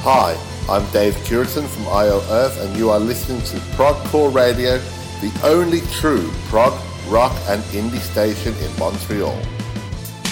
Hi, I'm Dave Curtin from IO Earth, and you are listening to Progcore Radio, the only true prog, rock and indie station in Montreal.